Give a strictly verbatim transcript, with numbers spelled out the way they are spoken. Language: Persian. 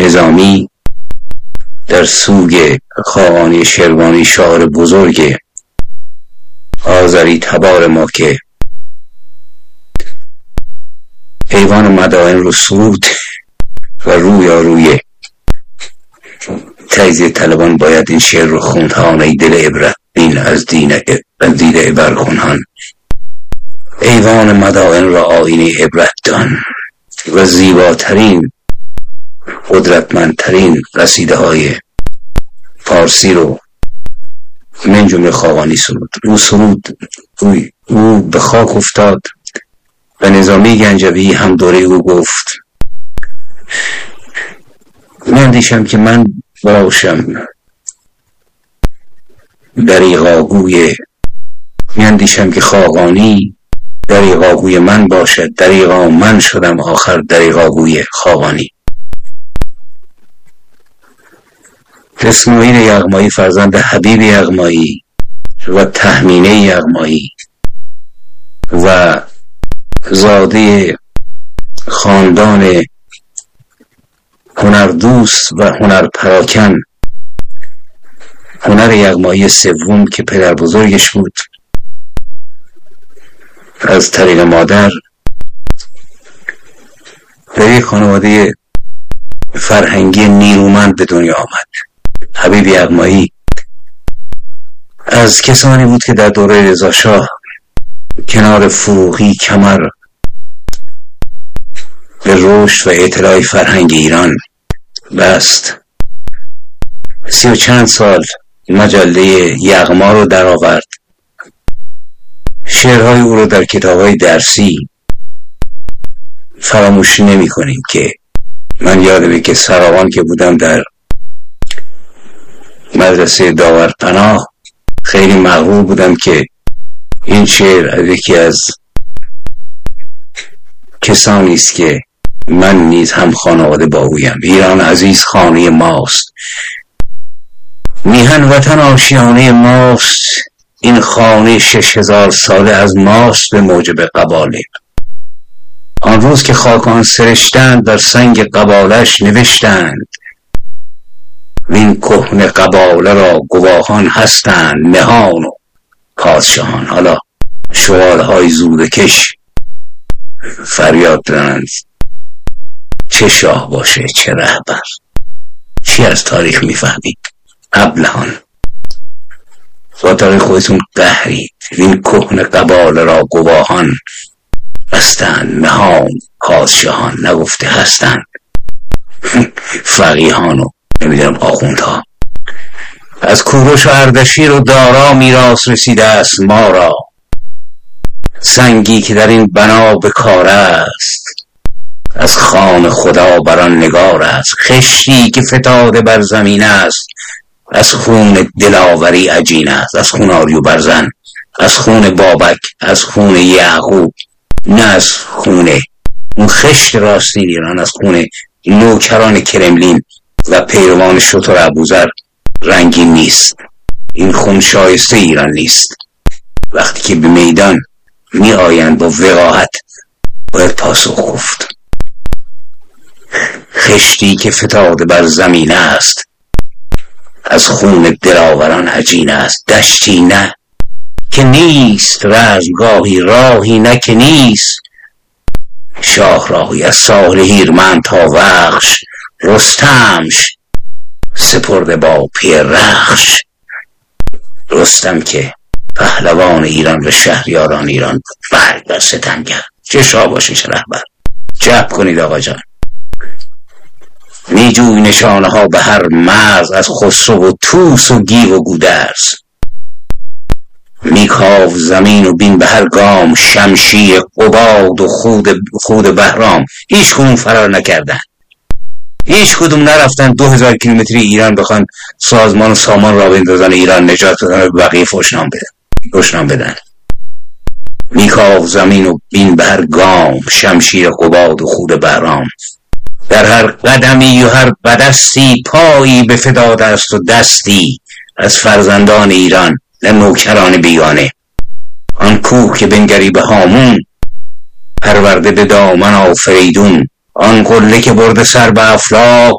نظامی در سوگ خاقانی شیروانی شاعر بزرگ آذری تبار ما که ایوان مدائن رو سرود و روی آروی تجزیه طلبان باید این شعر رو خوند. هانه دل عبرت بین از دین دید عبر خونهان، ایوان مدائن را آینه عبرت دان و زیباترین قدرتمندترین قصیده های فارسی رو من جمله خاقانی سرود. او سرود او, او به خاک افتاد و نظامی گنجوی هم دوره او گفت من دیشم که من باشم دریغاگوی، من دیشم که خاقانی دریغاگوی من باشد، دریغا من شدم آخر دریغاگوی خاقانی. اسماعیل یغمایی فرزند حبیب یغمایی و تهمینه یغمایی و زاده خاندان هنردوست و هنرپراکن هنر یغمایی سوم که پدر بزرگش بود، از طریق مادر در یک خانواده فرهنگی نیرومند به دنیا آمد. حبیب یغمایی از کسانی بود که در دوره رضا شاه کنار فروغی کمر به رشد و اطلاع فرهنگ ایران بست. سی و چند سال مجله یغما رو در آورد. شعرهای او رو در کتابهای درسی فراموش نمی کنیم که من یادمه که سراغان که بودم در مدرسه داورپناه خیلی مغرور بودم که این شعر از یکی از کسانی است که من نیز هم خانواده با اویم. ایران عزیز خانه ماست، میهن وطن آشیانه ماست، این خانه شش هزار ساله از ماست به موجب قباله. آن روز که خاکان سرشتند در سنگ قبالش نوشتند، وین کهنه قباله را گواهان هستند مهان و پادشاهان. حالا شعارهای زودکش فریاد زنند چه شاه باشه چه رهبر، چی از تاریخ میفهمید؟ ابلهان با تاریخ خودتون قهرید. وین کهنه قباله را گواهان هستند مهان پادشاهان، نگفته هستند فقیهان و نمیدونم آخوندها. از کوروش و اردشیر و دارا میراث رسیده است ما را، سنگی که در این بنا به کار است از خان خدا بران نگار است. خشتی که فتاده بر زمین است از خون دلاوری عجین است. از خون آریو برزن، از خون بابک، از خون یعقوب، نه از خون اون خشت راستین ایران، از خون نوکران کرملین و پیروان شتر ابوذر رنگین نیست. این خون شایسته ایران نیست. وقتی که به میدان می آیند با وقاحت باید پاسخ گفت. خشتی که فتاده بر زمین است از خون دلاوران عجین است. دشتی نه که نیست رزمگاهی، راهی نه که نیست شاه راهی. از ساحل هیرمند تا وخش رستمش سپرده با پی رخش. رستم که پهلوان ایران و شهریاران ایران بود، مرگ بر ستمگر. چه شاه باشه چه رهبر. جب کنید آقا جان. میجوی نشانه ها به هر مرز از خسرو و توس و گیو و گودرز. میکاو زمین و بین به هر گام شمشیر قباد و خود خود بهرام. هیچ کدوم فرار نکردن، هیچ کدوم نرفتن دو هزار کیلومتری ایران بخوان سازمان و سامان را بندازن ایران نجات بدن و بقیه فوشنام بدن فوشنام بدن. میکاو زمین و بین به هر گام شمشیر قباد و خود بهرام. در هر قدمی و هر بدستی پایی به فداد است و دستی از فرزندان ایران نه نوکران بیگانه. آن کوه که بنگری به هامون پرورده به دامن آفریدون. آن قله که برده سر به افلاک